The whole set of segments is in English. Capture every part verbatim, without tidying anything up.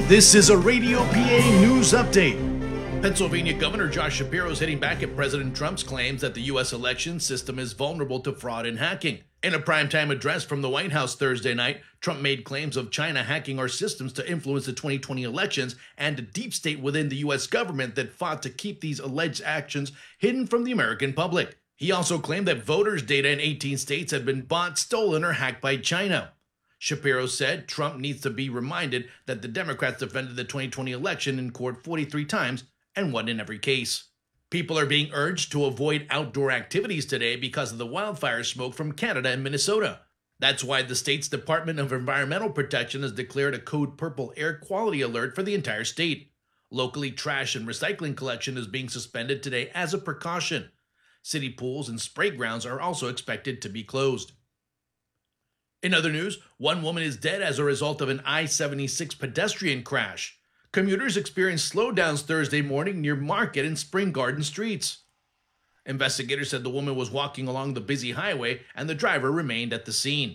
This is a Radio P A News Update. Pennsylvania Governor Josh Shapiro is hitting back at President Trump's claims that the U S election system is vulnerable to fraud and hacking. In a primetime address from the White House Thursday night, Trump made claims of China hacking our systems to influence the twenty twenty elections and a deep state within the U S government that fought to keep these alleged actions hidden from the American public. He also claimed that voters' data in eighteen states had been bought, stolen, or hacked by China. Shapiro said Trump needs to be reminded that the Democrats defended the twenty twenty election in court forty-three times and won in every case. People are being urged to avoid outdoor activities today because of the wildfire smoke from Canada and Minnesota. That's why the state's Department of Environmental Protection has declared a code purple air quality alert for the entire state. Locally, trash and recycling collection is being suspended today as a precaution. City pools and spray grounds are also expected to be closed. In other news, one woman is dead as a result of an I seventy-six pedestrian crash. Commuters experienced slowdowns Thursday morning near Market and Spring Garden streets. Investigators said the woman was walking along the busy highway and the driver remained at the scene.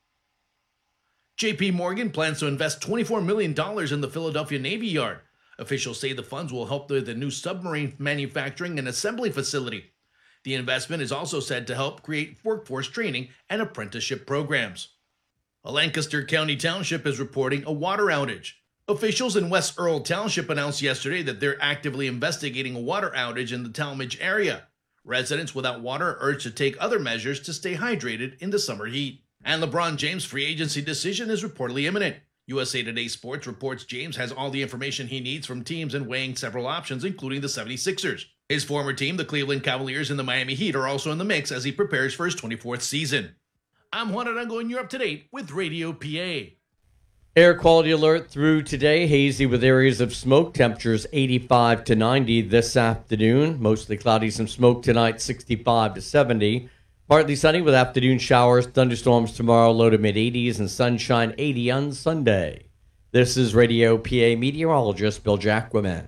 J P Morgan plans to invest twenty-four million dollars in the Philadelphia Navy Yard. Officials say the funds will help with the new submarine manufacturing and assembly facility. The investment is also said to help create workforce training and apprenticeship programs. A Lancaster County township is reporting a water outage. Officials in West Earl Township announced yesterday that they're actively investigating a water outage in the Talmadge area. Residents without water are urged to take other measures to stay hydrated in the summer heat. And LeBron James' free agency decision is reportedly imminent. U S A Today Sports reports James has all the information he needs from teams and weighing several options, including the seventy-sixers. His former team, the Cleveland Cavaliers and the Miami Heat, are also in the mix as he prepares for his twenty-fourth season. I'm Juan Arango, and you're up to date with Radio P A. Air quality alert through today. Hazy with areas of smoke. Temperatures eighty-five to ninety this afternoon. Mostly cloudy, some smoke tonight, sixty-five to seventy. Partly sunny with afternoon showers, thunderstorms tomorrow, low to mid eighties, and sunshine eighty on Sunday. This is Radio P A meteorologist Bill Jacquemin.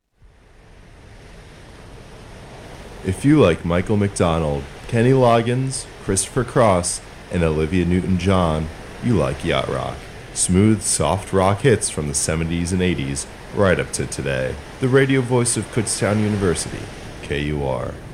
If you like Michael McDonald, Kenny Loggins, Christopher Cross, and Olivia Newton-John, you like yacht rock. Smooth, soft rock hits from the seventies and eighties, right up to today. The radio voice of Kutztown University, K U R.